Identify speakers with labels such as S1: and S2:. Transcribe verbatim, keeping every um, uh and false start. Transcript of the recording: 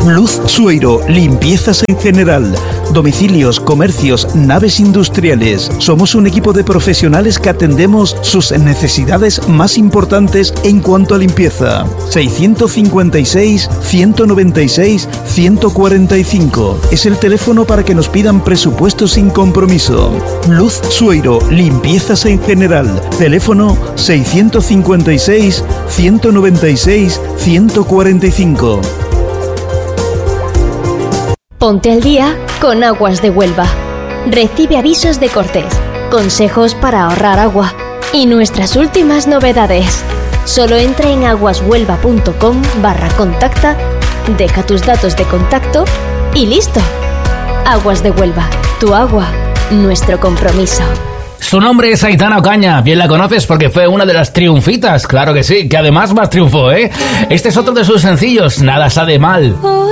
S1: Luz Sueiro, limpiezas en general, domicilios, comercios, naves industriales. Somos un equipo de profesionales que atendemos sus necesidades más importantes en cuanto a limpieza. seiscientos cincuenta y seis, ciento noventa y seis, ciento cuarenta y cinco. Es el teléfono para que nos pidan presupuestos sin compromiso. Luz Sueiro, limpiezas en general. Teléfono seiscientos cincuenta y seis, ciento noventa y seis, ciento cuarenta y cinco.
S2: Ponte al día con Aguas de Huelva. Recibe avisos de cortes, consejos para ahorrar agua y nuestras últimas novedades. Solo entra en aguashuelva.com barra contacta, deja tus datos de contacto y listo. Aguas de Huelva, tu agua, nuestro compromiso.
S3: Su nombre es Aitana Ocaña, bien la conoces porque fue una de las triunfitas, claro que sí, que además más triunfó, ¿eh? Este es otro de sus sencillos, Nada sabe mal.